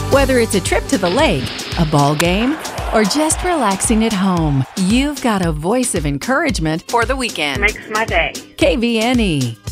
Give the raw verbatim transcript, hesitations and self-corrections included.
Whether it's a trip to the lake, a ball game, or just relaxing at home, you've got a voice of encouragement for the weekend. Makes my day. K V N E.